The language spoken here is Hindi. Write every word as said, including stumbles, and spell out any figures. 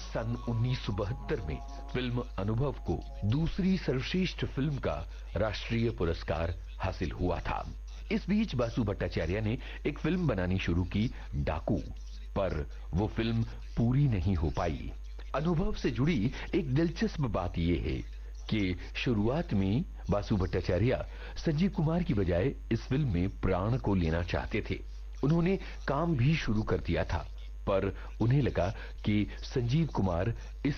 सन उन्नीस सौ बहत्तर में फिल्म अनुभव को दूसरी सर्वश्रेष्ठ फिल्म का राष्ट्रीय पुरस्कार हासिल हुआ था। इस बीच बासु भट्टाचार्य ने एक फिल्म बनानी शुरू की, डाकू, पर वो फिल्म पूरी नहीं हो पाई। अनुभव से जुड़ी एक दिलचस्प बात यह है कि शुरुआत में बासु भट्टाचार्य संजीव कुमार की बजाय इस फिल्म में प्राण को लेना चाहते थे। उन्होंने काम भी शुरू कर दिया था, पर उन्हें लगा कि संजीव कुमार इस